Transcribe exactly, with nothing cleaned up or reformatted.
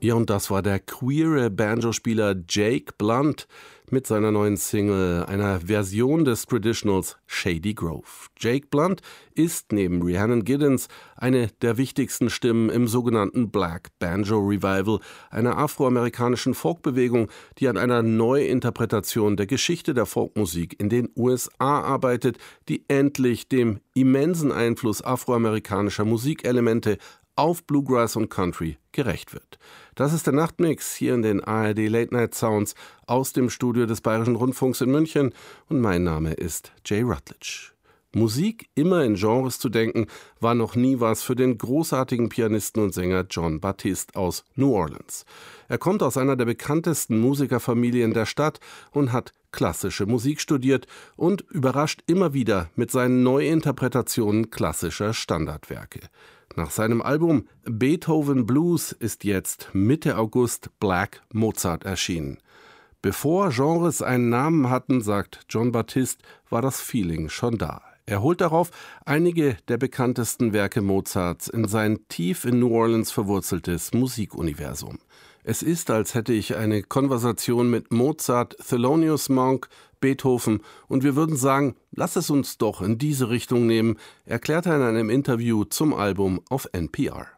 Ja, und das war der queere Banjospieler Jake Blunt mit seiner neuen Single, einer Version des Traditionals Shady Grove. Jake Blunt ist neben Rhiannon Giddens eine der wichtigsten Stimmen im sogenannten Black Banjo Revival, einer afroamerikanischen Folkbewegung, die an einer Neuinterpretation der Geschichte der Folkmusik in den U S A arbeitet, die endlich dem immensen Einfluss afroamerikanischer Musikelemente auf Bluegrass und Country gerecht wird. Das ist der Nachtmix hier in den A R D Late Night Sounds aus dem Studio des Bayerischen Rundfunks in München und mein Name ist Jay Rutledge. Musik immer in Genres zu denken, war noch nie was für den großartigen Pianisten und Sänger Jon Batiste aus New Orleans. Er kommt aus einer der bekanntesten Musikerfamilien der Stadt und hat klassische Musik studiert und überrascht immer wieder mit seinen Neuinterpretationen klassischer Standardwerke. Nach seinem Album Beethoven Blues ist jetzt Mitte August Black Mozart erschienen. Bevor Genres einen Namen hatten, sagt Jon Batiste, war das Feeling schon da. Er holt darauf einige der bekanntesten Werke Mozarts in sein tief in New Orleans verwurzeltes Musikuniversum. Es ist, als hätte ich eine Konversation mit Mozart, Thelonious Monk, Beethoven und wir würden sagen, lass es uns doch in diese Richtung nehmen, erklärte er in einem Interview zum Album auf N P R.